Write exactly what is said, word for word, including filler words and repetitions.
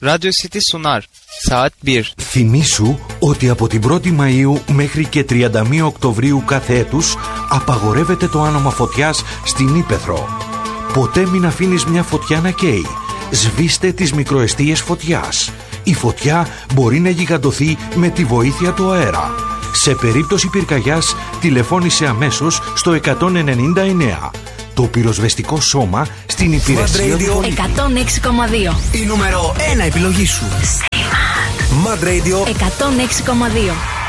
Radyo City sunar. Saat bir. Θυμήσου ότι από την πρώτη Μαΐου μέχρι και τριάντα μία Οκτωβρίου κάθε έτους απαγορεύεται το άνομα φωτιάς στην Ύπαιθρο. Ποτέ μην αφήνεις μια φωτιά να καίει. Σβήστε τις μικροεστίες φωτιάς. Η φωτιά μπορεί να γιγαντωθεί με τη βοήθεια του αέρα. Σε περίπτωση πυρκαγιάς τηλεφώνησε αμέσως στο εκατόν ενενήντα εννέα. Το πυροσβεστικό σώμα στην υπηρεσία του εκατόν έξι κόμμα δύο. Η νούμερο ένα επιλογή σου. Mad Radio εκατόν έξι κόμμα δύο.